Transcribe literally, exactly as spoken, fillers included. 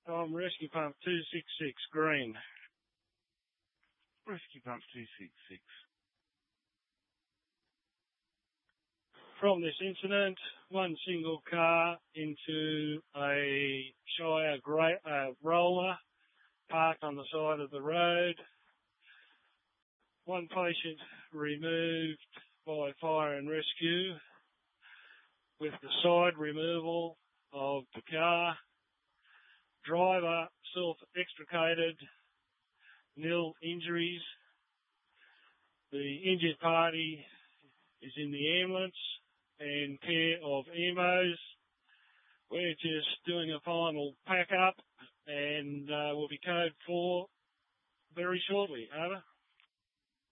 I'm Rescue Pump two six six, green. Rescue Pump two six six. From this incident, one single car into a Shire gra- uh, roller parked on the side of the road. One patient removed by fire and rescue with the side removal of the car. Driver self-extricated, nil injuries. The injured party is in the ambulance and care of E M Os. We're just doing a final pack up and uh, we'll be code four very shortly. Over.